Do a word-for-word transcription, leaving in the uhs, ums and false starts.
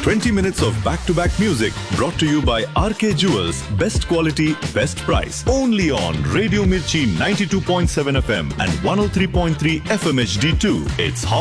twenty minutes of back-to-back music brought to you by R K Jewels. Best quality, best price. Only on Radio Mirchi ninety-two point seven F M and one oh three point three F M H D two. It's hot.